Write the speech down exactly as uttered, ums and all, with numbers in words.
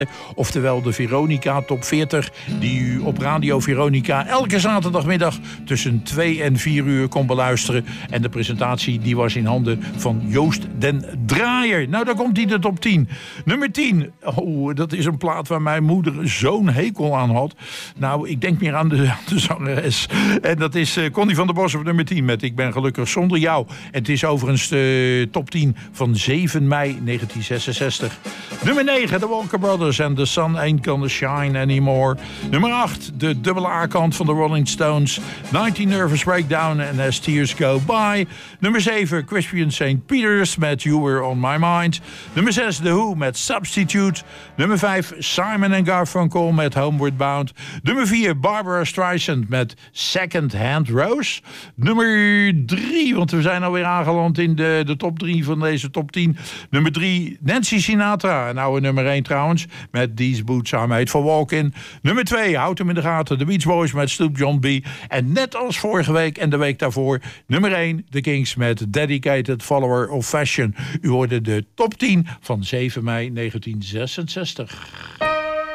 Oftewel de Veronica Top veertig, die u op Radio Veronica elke zaterdagmiddag tussen twee en vier uur kon beluisteren. En de presentatie die was in handen van Joost den Draaier. Nou, daar komt hij, de top tien. Nummer tien. Oh, dat is een plaat waar mijn moeder zo'n hekel aan had. Nou, ik denk meer aan de, aan de zangeres. En dat is uh, Connie van der Bos op nummer tien met Ik ben gelukkig zonder jou. Het is overigens de top tien van zeven mei negentien zesenzestig. Nummer negen, The Walker Brothers and The Sun Ain't Gonna Shine Anymore. Nummer acht, de dubbele A-kant van de Rolling Stones. negentien Nervous Breakdown and As Tears Go By. Nummer zeven, Crispian Saint Peters met You Were On My Mind. Nummer zes, The Who met Substitute. Nummer vijf, Simon and Garfunkel met Homeward Bound. Nummer vier, Barbara Streisand met Second Hand Rose. Nummer drie, want we zijn alweer aangeland in de, de top drie van deze top tien. Nummer drie, Nancy Sinatra. En nou nummer één trouwens, met These Boots Are Made For Walking. Nummer twee, houd hem in de gaten, The Beach Boys met Stoop John B. En net als vorige week en de week daarvoor, nummer één, The Kings met Dedicated Follower of Fashion. U hoorde de top tien van zeven mei negentien zesenzestig.